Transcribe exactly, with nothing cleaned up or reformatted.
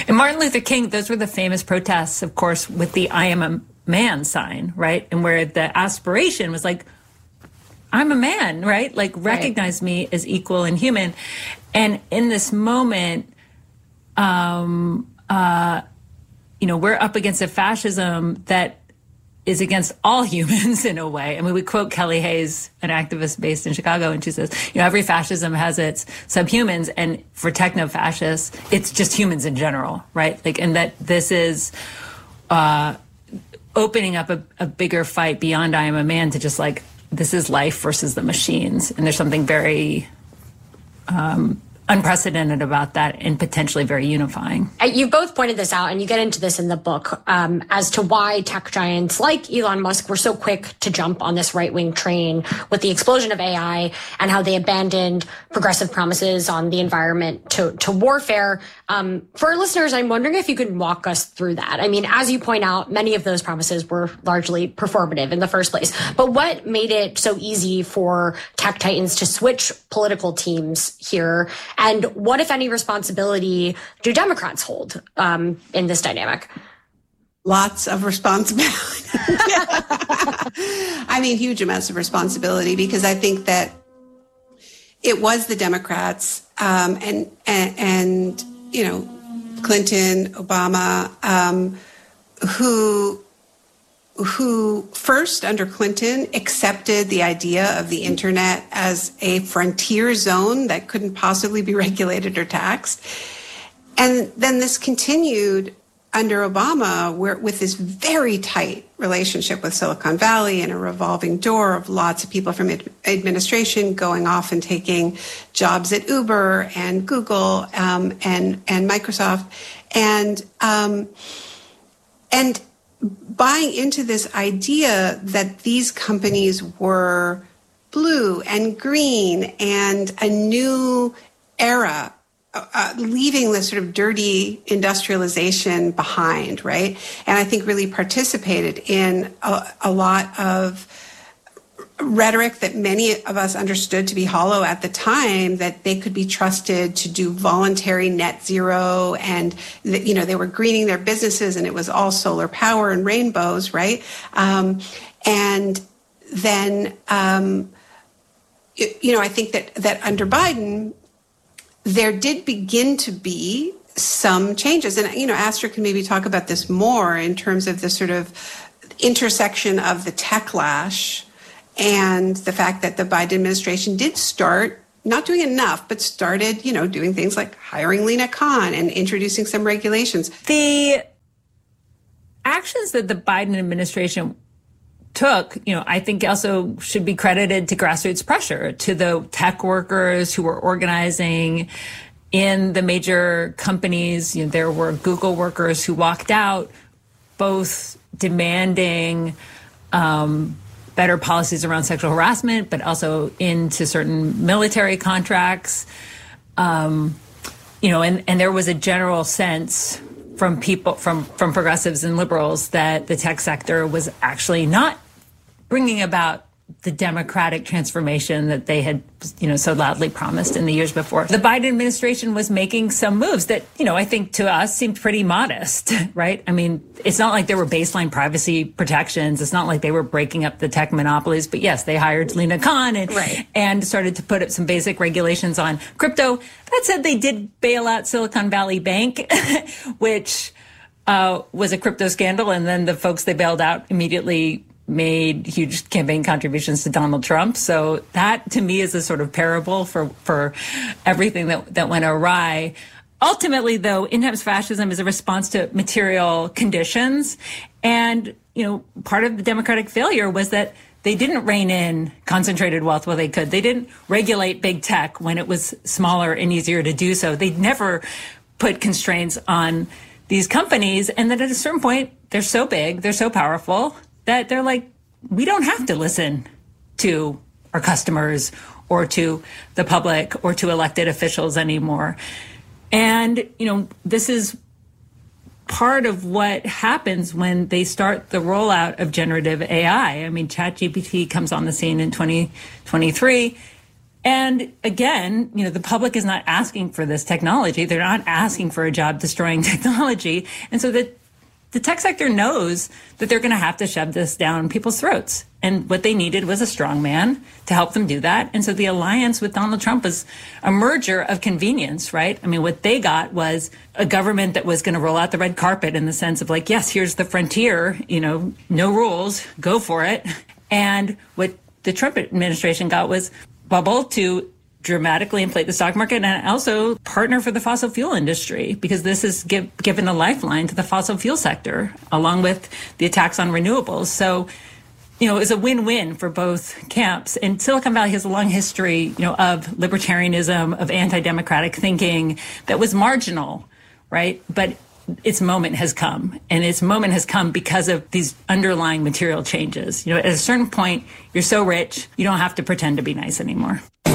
And Martin Luther King, those were the famous protests, of course, with the I am a man sign, right? And where the aspiration was like, I'm a man, right? Like, recognize right. me as equal and human. And in this moment, um, uh, you know, we're up against a fascism that is against all humans in a way. I mean, we quote Kelly Hayes, an activist based in Chicago, and she says, you know, every fascism has its subhumans, and for techno-fascists, it's just humans in general, right? Like, and that this is uh, opening up a, a bigger fight beyond I am a man to just like, this is life versus the machines. And there's something very um, unprecedented about that and potentially very unifying. You both pointed this out, and you get into this in the book, um, as to why tech giants like Elon Musk were so quick to jump on this right-wing train with the explosion of A I, and how they abandoned progressive promises on the environment to, to warfare. Um, for our listeners, I'm wondering if you could walk us through that. I mean, as you point out, many of those promises were largely performative in the first place. But what made it so easy for tech titans to switch political teams here? And what, if any, responsibility do Democrats hold um, in this dynamic? Lots of responsibility. I mean, huge amounts of responsibility, because I think that it was the Democrats um, and, and, and, you know, Clinton, Obama, um, who who first, under Clinton, accepted the idea of the internet as a frontier zone that couldn't possibly be regulated or taxed. And then this continued under Obama, where with this very tight relationship with Silicon Valley and a revolving door of lots of people from ad- administration going off and taking jobs at Uber and Google um, and and Microsoft, and um, and buying into this idea that these companies were blue and green and a new era, uh, leaving the sort of dirty industrialization behind, right? And I think really participated in a, a lot of rhetoric that many of us understood to be hollow at the time, that they could be trusted to do voluntary net zero, and that, you know, they were greening their businesses and it was all solar power and rainbows, right? Um, and then, um, you know, I think that, that under Biden, there did begin to be some changes. And, you know, Astrid can maybe talk about this more in terms of the sort of intersection of the techlash and the fact that the Biden administration did start, not doing enough, but started, you know, doing things like hiring Lina Khan and introducing some regulations. The actions that the Biden administration took, you know, I think also should be credited to grassroots pressure, to the tech workers who were organizing in the major companies. You know, there were Google workers who walked out, both demanding um, better policies around sexual harassment, but also into certain military contracts. Um, you know, and, and there was a general sense from people, from, from progressives and liberals, that the tech sector was actually not bringing about the democratic transformation that they had, you know, so loudly promised in the years before. The Biden administration was making some moves that, you know, I think to us seemed pretty modest, right? I mean, it's not like there were baseline privacy protections. It's not like they were breaking up the tech monopolies. But yes, they hired Lina Khan and, right. and started to put up some basic regulations on crypto. That said, they did bail out Silicon Valley Bank, which uh, was a crypto scandal. And then the folks they bailed out immediately made huge campaign contributions to Donald Trump. So that, to me, is a sort of parable for, for everything that, that went awry. Ultimately, though, in times fascism is a response to material conditions. And, you know, part of the democratic failure was that they didn't rein in concentrated wealth where they could. They didn't regulate big tech when it was smaller and easier to do so. They never put constraints on these companies. And then at a certain point, they're so big, they're so powerful, that they're like, we don't have to listen to our customers or to the public or to elected officials anymore. And, you know, this is part of what happens when they start the rollout of generative A I. I mean, ChatGPT comes on the scene in twenty twenty-three. And again, you know, the public is not asking for this technology. They're not asking for a job-destroying technology. And so the, the tech sector knows that they're going to have to shove this down people's throats. And what they needed was a strong man to help them do that. And so the alliance with Donald Trump was a merger of convenience, right? I mean, what they got was a government that was going to roll out the red carpet in the sense of like, yes, here's the frontier, you know, no rules, go for it. And what the Trump administration got was bubble to dramatically inflate the stock market and also partner for the fossil fuel industry, because this has give, given a lifeline to the fossil fuel sector, along with the attacks on renewables. So, you know, it was a win-win for both camps. And Silicon Valley has a long history, you know, of libertarianism, of anti-democratic thinking that was marginal, right? But its moment has come, and its moment has come because of these underlying material changes. You know, at a certain point, you're so rich, you don't have to pretend to be nice anymore.